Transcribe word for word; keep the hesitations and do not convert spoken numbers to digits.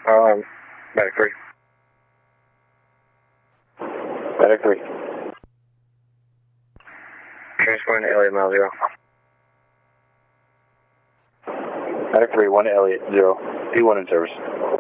Um, Medic three. Medic three. Transporting to Elliot Mile Zero. Medic three, one Elliot, zero. P one in service.